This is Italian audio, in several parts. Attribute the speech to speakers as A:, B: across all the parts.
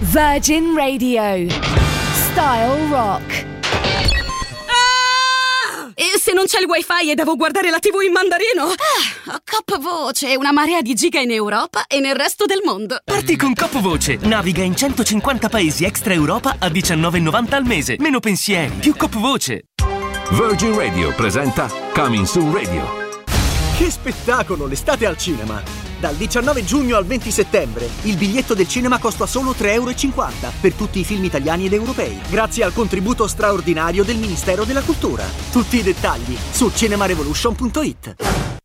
A: Virgin Radio. Style Rock.
B: E se non c'è il wifi e devo guardare la TV in mandarino? Cop Voce, una marea di giga in Europa e nel resto del mondo.
C: Parti con Cop Voce. Naviga in 150 paesi extra Europa a $19,90 al mese. Meno pensieri, più Cop Voce.
D: Virgin Radio presenta Coming Soon Radio.
E: Che spettacolo, l'estate al cinema! Dal 19 giugno al 20 settembre il biglietto del cinema costa solo €3,50 per tutti i film italiani ed europei, grazie al contributo straordinario del Ministero della Cultura. Tutti i dettagli su cinemarevolution.it.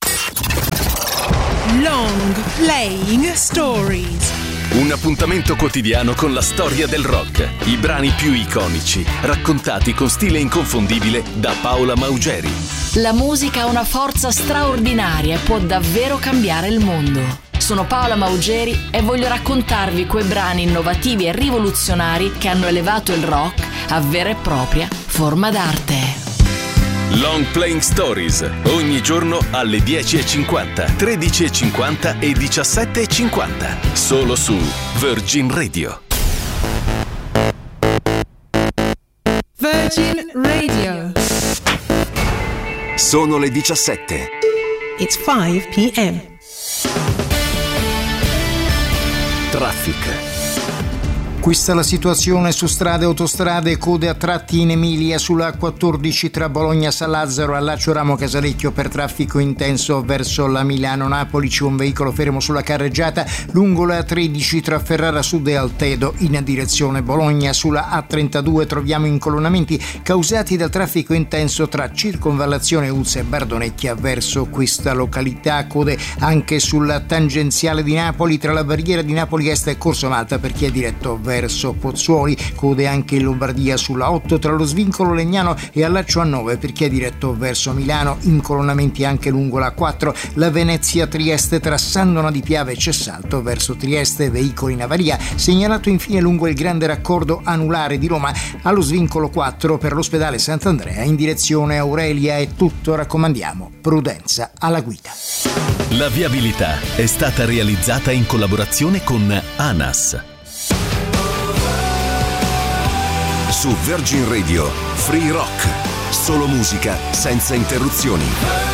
F: Long Playing Stories.
D: Un appuntamento quotidiano con la storia del rock, i brani più iconici, raccontati con stile inconfondibile da Paola Maugeri.
G: La musica ha una forza straordinaria e può davvero cambiare il mondo. Sono Paola Maugeri e voglio raccontarvi quei brani innovativi e rivoluzionari che hanno elevato il rock a vera e propria forma d'arte.
D: Long Playing Stories, ogni giorno alle 10:50, 13:50 e 17:50, solo su Virgin Radio.
F: Virgin Radio.
D: Sono le 17.
F: It's 5 p.m.
D: Traffic.
H: Questa è la situazione su strade e autostrade, code a tratti in Emilia sulla A14 tra Bologna San Lazzaro e Allaccio Ramo Casalecchio per traffico intenso verso la Milano-Napoli. C'è un veicolo fermo sulla carreggiata lungo la A13 tra Ferrara Sud e Altedo in direzione Bologna. Sulla A32 troviamo incolonnamenti causati dal traffico intenso tra Circonvallazione Uzza e Bardonecchia verso questa località. Code anche sulla tangenziale di Napoli tra la barriera di Napoli Est e Corso Malta per chi è diretto verso Pozzuoli. Code anche in Lombardia sulla 8 tra lo Svincolo Legnano e Allaccio A9 per chi è diretto verso Milano. Incolonnamenti anche lungo la 4, la Venezia Trieste tra San Donà di Piave e Cessalto verso Trieste, veicoli in avaria. Segnalato infine lungo il grande raccordo anulare di Roma allo Svincolo 4 per l'ospedale Sant'Andrea in direzione Aurelia. È tutto, raccomandiamo prudenza alla guida.
D: La viabilità è stata realizzata in collaborazione con ANAS. Su Virgin Radio, Free Rock, solo musica senza interruzioni.